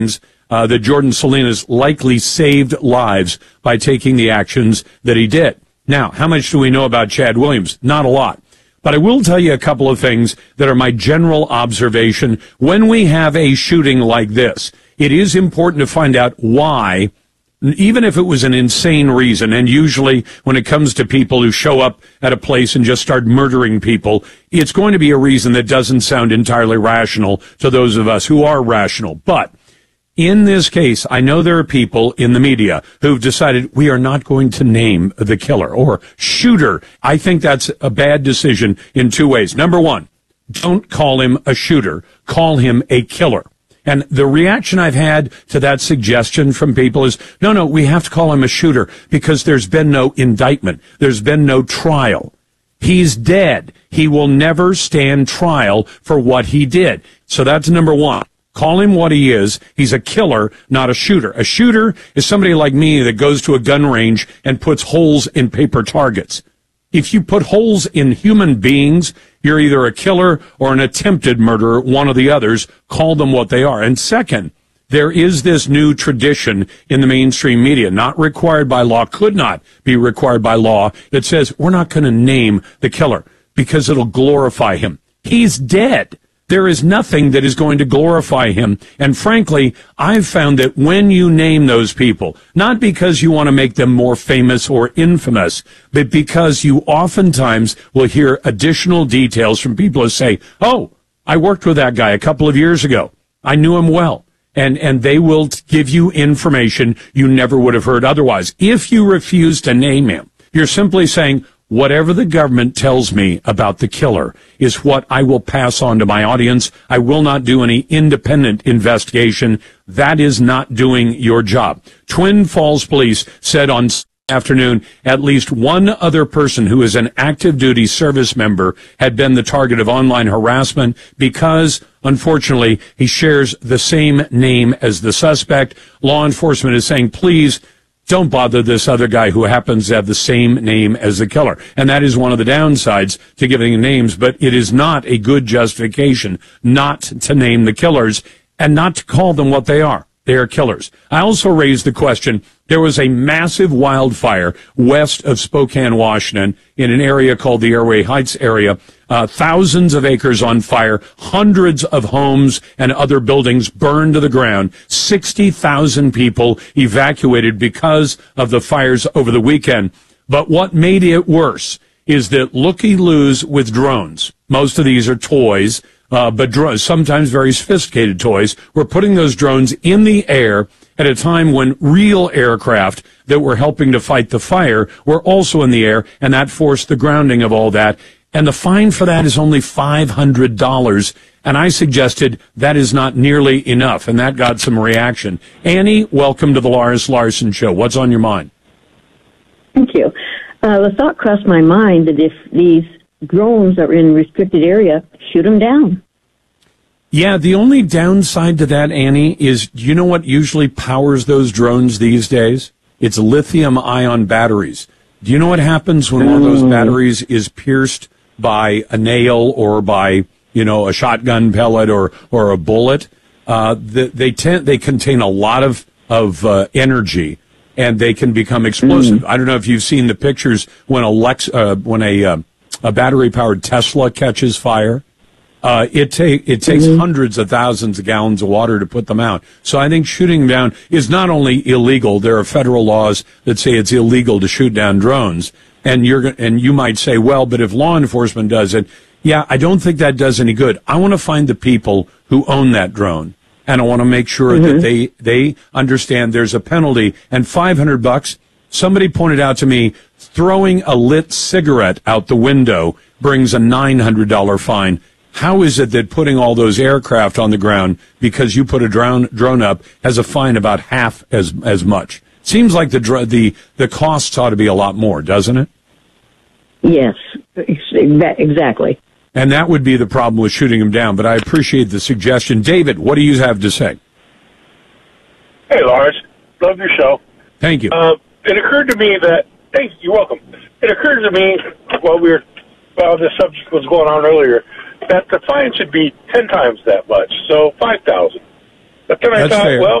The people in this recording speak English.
that Jordan Salinas likely saved lives by taking the actions that he did. Now, how much do we know about Chad Williams? Not a lot. But I will tell you a couple of things that are my general observation. When we have a shooting like this, it is important to find out why, even if it was an insane reason. And usually when it comes to people who show up at a place and just start murdering people, it's going to be a reason that doesn't sound entirely rational to those of us who are rational. But in this case, I know there are people in the media who've decided we are not going to name the killer or shooter. I think that's a bad decision in two ways. Number one, don't call him a shooter. Call him a killer. And the reaction I've had to that suggestion from people is, no, we have to call him a shooter because there's been no indictment. There's been no trial. He's dead. He will never stand trial for what he did. So that's number one. Call him what he is. He's a killer, not a shooter. A shooter is somebody like me that goes to a gun range and puts holes in paper targets. If you put holes in human beings, you're either a killer or an attempted murderer, one of the others. Call them what they are. And second, there is this new tradition in the mainstream media, not required by law, could not be required by law, that says we're not going to name the killer because it'll glorify him. He's dead. There is nothing that is going to glorify him. And frankly, I've found that when you name those people, not because you want to make them more famous or infamous, but because you oftentimes will hear additional details from people who say, oh, I worked with that guy a couple of years ago. I knew him well. And they will give you information you never would have heard otherwise. If you refuse to name him, you're simply saying, whatever the government tells me about the killer is what I will pass on to my audience. I will not do any independent investigation. That is not doing your job. Twin Falls Police said on afternoon at least one other person who is an active duty service member had been the target of online harassment because, unfortunately, he shares the same name as the suspect. Law enforcement is saying, please, don't bother this other guy who happens to have the same name as the killer. And that is one of the downsides to giving names, but it is not a good justification not to name the killers and not to call them what they are. They are killers. I also raised the question, there was a massive wildfire west of Spokane, Washington, in an area called the Airway Heights area. Thousands of acres on fire, hundreds of homes and other buildings burned to the ground, 60,000 people evacuated because of the fires over the weekend. But what made it worse is that looky-loos with drones, most of these are toys, but drones, sometimes very sophisticated toys, were putting those drones in the air at a time when real aircraft that were helping to fight the fire were also in the air, and that forced the grounding of all that. And the fine for that is only $500. And I suggested that is not nearly enough, and that got some reaction. Annie, welcome to the Lois Larson Show. What's on your mind? Thank you. The thought crossed my mind that if these drones are in restricted area, shoot them down. Yeah, the only downside to that, Annie, is you know what usually powers those drones these days? It's lithium-ion batteries. Do you know what happens when one of those batteries is pierced by a nail or by, a shotgun pellet or a bullet? They contain a lot of energy, and they can become explosive. I don't know if you've seen the pictures when a battery-powered Tesla catches fire. It takes hundreds of thousands of gallons of water to put them out. So I think shooting them down is not only illegal. There are federal laws that say it's illegal to shoot down drones. And you might say, well, but if law enforcement does it, yeah, I don't think that does any good. I want to find the people who own that drone, and I want to make sure that they understand there's a penalty. And $500. Somebody pointed out to me, throwing a lit cigarette out the window brings a $900 fine. How is it that putting all those aircraft on the ground because you put a drone up has a fine about half as much? Seems like the costs ought to be a lot more, doesn't it? Yes, exactly. And that would be the problem with shooting them down. But I appreciate the suggestion. David, what do you have to say? Hey, Lars. Love your show. Thank you. It occurred to me that, hey, you're welcome. It occurred to me while this subject was going on earlier that the fine should be 10 times that much, so $5,000. But then I That's thought, fair. well,